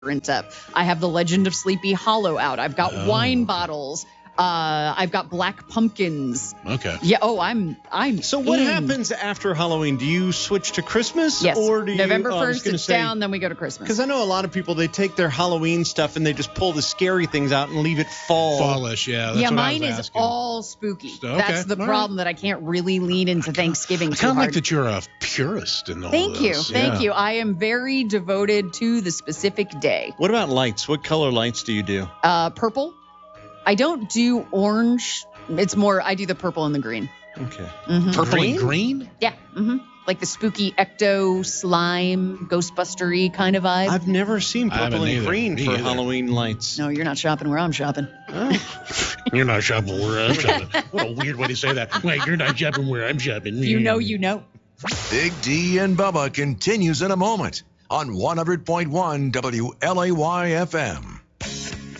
up. I have the Legend of Sleepy Hollow out. I've got wine bottles. I've got black pumpkins. Okay. Yeah. Oh, I'm. So what happens after Halloween? Do you switch to Christmas? Yes. Or do November you, 1st, it's down, then we go to Christmas. Because I know a lot of people, they take their Halloween stuff and they just pull the scary things out and leave it Fallish, yeah. That's what mine I was is asking. all spooky. Okay. That's the problem that I can't really lean into Thanksgiving I too kind of hard. like that you're a purist in all Thank you. this. Thank you. I am very devoted to the specific day. What about lights? What color lights do you do? Purple. I don't do orange. It's more, I do the purple and the green. Okay. Mm-hmm. Purple and green? Yeah. Mm-hmm. Like the spooky ecto slime, Ghostbuster-y kind of vibe. I've never seen I purple haven't and either. green Me for either. Halloween lights. No, you're not shopping where I'm shopping. You're not shopping where I'm shopping. What a weird way to say that. Wait, you're not shopping where I'm shopping. You know, you know. Big D and Bubba continues in a moment on 100.1 WLAY FM.